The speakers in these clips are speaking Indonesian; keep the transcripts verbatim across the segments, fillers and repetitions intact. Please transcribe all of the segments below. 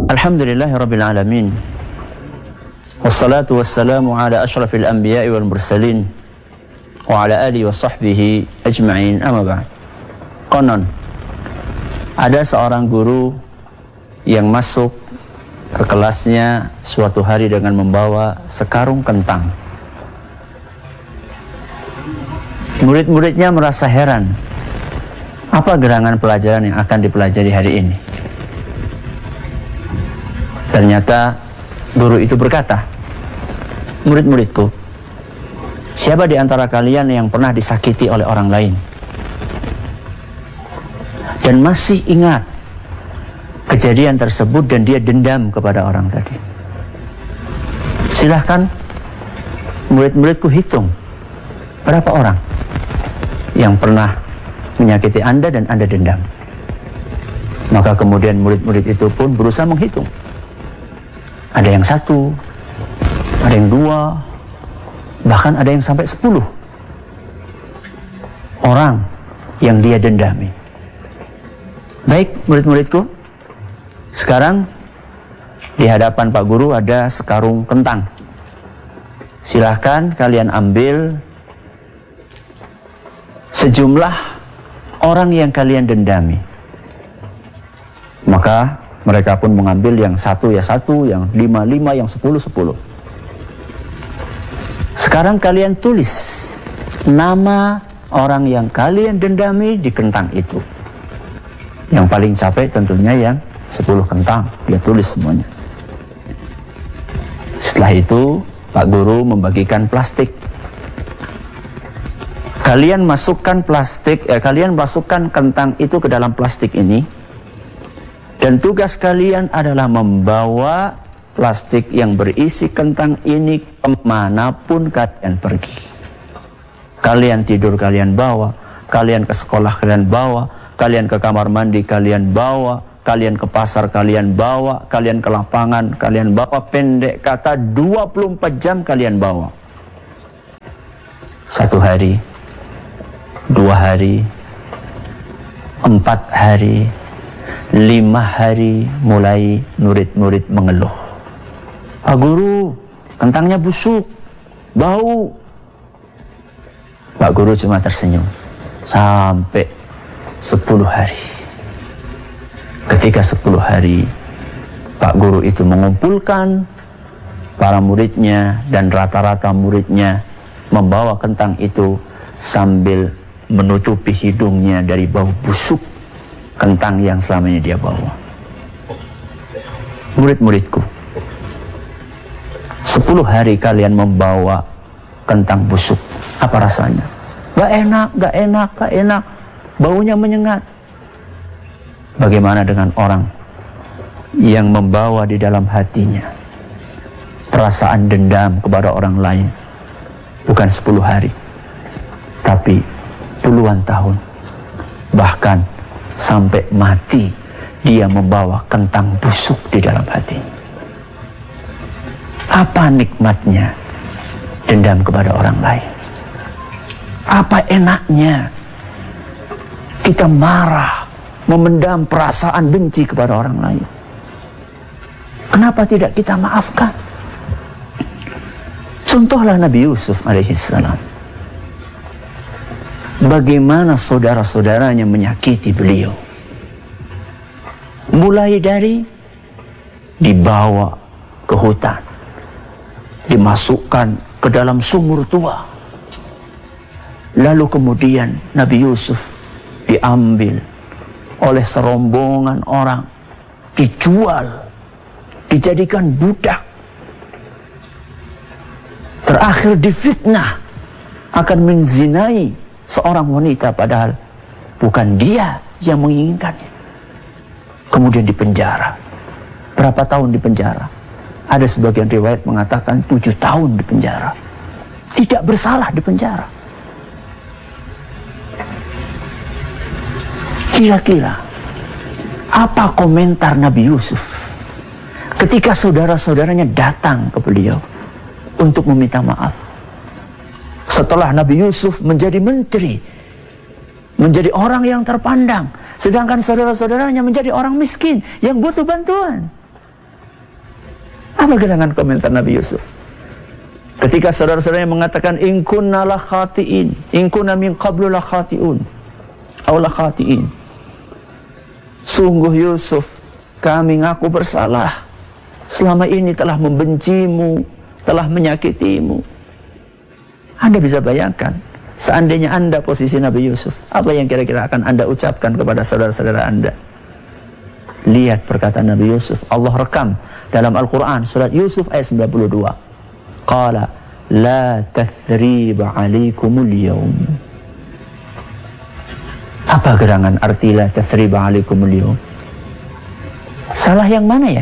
Alhamdulillahirabbil alamin. Wassalatu wassalamu ala asyrafil anbiya'i wal mursalin wa ala alihi wa sahbihi ajma'in, amma ba'd. Konon ada seorang guru yang masuk ke kelasnya suatu hari dengan membawa sekarung kentang. Murid-muridnya merasa heran, apa gerangan pelajaran yang akan dipelajari hari ini? Ternyata guru itu berkata, murid-muridku, siapa di antara kalian yang pernah disakiti oleh orang lain dan masih ingat kejadian tersebut dan dia dendam kepada orang tadi? Silahkan murid-muridku hitung berapa orang yang pernah menyakiti Anda dan Anda dendam. Maka kemudian murid-murid itu pun berusaha menghitung. Ada yang satu, ada yang dua, bahkan ada yang sampai sepuluh orang yang dia dendami. Baik murid-muridku, sekarang di hadapan Pak Guru ada sekarung kentang. Silahkan kalian ambil sejumlah orang yang kalian dendami. Maka mereka pun mengambil yang satu ya satu, yang lima lima, yang sepuluh sepuluh. Sekarang kalian tulis nama orang yang kalian dendami di kentang itu. Yang paling capek tentunya yang sepuluh kentang, dia tulis semuanya. Setelah itu Pak Guru membagikan plastik. Kalian masukkan plastik, eh, kalian masukkan kentang itu ke dalam plastik ini. Dan tugas kalian adalah membawa plastik yang berisi kentang ini kemanapun kalian pergi. Kalian tidur kalian bawa, kalian ke sekolah kalian bawa, kalian ke kamar mandi kalian bawa, kalian ke pasar kalian bawa, kalian ke lapangan kalian bawa, pendek kata dua puluh empat jam kalian bawa. Satu hari, dua hari, empat hari, lima hari mulai murid-murid mengeluh. Pak Guru, kentangnya busuk, bau. Pak Guru cuma tersenyum. Sampai sepuluh hari. Ketika sepuluh hari, Pak Guru itu mengumpulkan para muridnya dan rata-rata muridnya membawa kentang itu sambil menutupi hidungnya dari bau busuk kentang yang selama ini dia bawa. Murid-muridku, sepuluh hari kalian membawa kentang busuk. Apa rasanya? Gak enak, gak enak, gak enak. Baunya menyengat. Bagaimana dengan orang yang membawa di dalam hatinya perasaan dendam kepada orang lain? Bukan sepuluh hari, tapi puluhan tahun. Bahkan sampai mati dia membawa kentang busuk di dalam hati. Apa nikmatnya dendam kepada orang lain? Apa enaknya kita marah, memendam perasaan benci kepada orang lain? Kenapa tidak kita maafkan? Contohlah Nabi Yusuf alaihissalam. Bagaimana saudara-saudaranya menyakiti beliau. Mulai dari dibawa ke hutan, dimasukkan ke dalam sumur tua. Lalu kemudian Nabi Yusuf diambil oleh serombongan orang, dijual, dijadikan budak. Terakhir difitnah akan menzinai seorang wanita, padahal bukan dia yang menginginkannya. Kemudian dipenjara. Berapa tahun dipenjara? Ada sebagian riwayat mengatakan tujuh tahun dipenjara. Tidak bersalah dipenjara. Kira-kira apa komentar Nabi Yusuf ketika saudara-saudaranya datang ke beliau untuk meminta maaf? Setelah Nabi Yusuf menjadi menteri, menjadi orang yang terpandang, sedangkan saudara-saudaranya menjadi orang miskin yang butuh bantuan. Apa gerangan komentar Nabi Yusuf? Ketika saudara-saudaranya mengatakan in kunna la khati'in, in kunna min qablu la khati'un, aw la khati'in. Sungguh Yusuf, kami ngaku bersalah. Selama ini telah membencimu, telah menyakitimu. Anda bisa bayangkan, seandainya Anda posisi Nabi Yusuf, apa yang kira-kira akan Anda ucapkan kepada saudara-saudara Anda? Lihat perkataan Nabi Yusuf, Allah rekam dalam Al-Quran, surat Yusuf ayat sembilan puluh dua. Qala la tathriba alaikumul yawm. Apa gerangan arti la tathriba alaikumul yawm? Salah yang mana ya?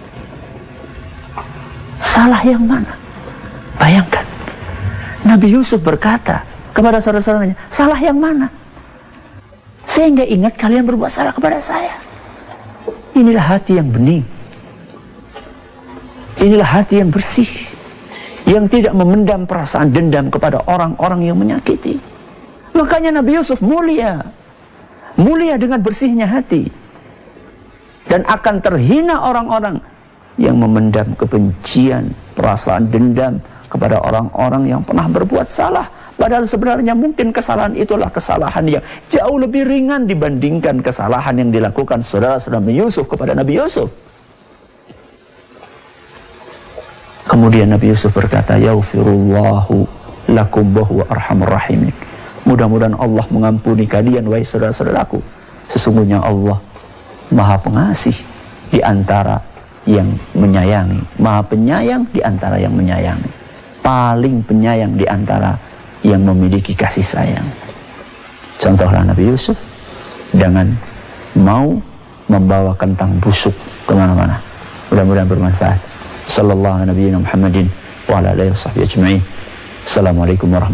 Salah yang mana? Bayangkan, Nabi Yusuf berkata kepada saudara-saudaranya, salah yang mana? Saya nggak ingat kalian berbuat salah kepada saya. Inilah hati yang bening. Inilah hati yang bersih, yang tidak memendam perasaan dendam kepada orang-orang yang menyakiti. Makanya Nabi Yusuf mulia. Mulia dengan bersihnya hati. Dan akan terhina orang-orang yang memendam kebencian, perasaan dendam kepada orang-orang yang pernah berbuat salah. Padahal sebenarnya mungkin kesalahan itulah kesalahan yang jauh lebih ringan dibandingkan kesalahan yang dilakukan saudara-saudara Nabi Yusuf kepada Nabi Yusuf. Kemudian Nabi Yusuf berkata, yaghfirullahu lakum wa huwa arhamur rahimin. Mudah-mudahan Allah mengampuni kalian, wahai saudara-saudaraku. Sesungguhnya Allah Maha Pengasih di antara yang menyayangi, Maha Penyayang di antara yang menyayangi, paling penyayang di antara yang memiliki kasih sayang. Contohlah Nabi Yusuf, jangan mau membawa kentang busuk kemana-mana. Mudah-mudahan bermanfaat. Sallallahu alaihi wa sallam Muhammadin wa ala alihi wa sahbihi ajma'in. Assalamualaikum warahmatullahi wabarakatuh.